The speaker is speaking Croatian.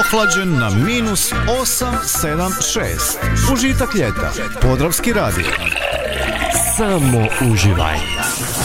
ohlađen na -876. Užitak ljeta. Podravski radio. Samo uživaj.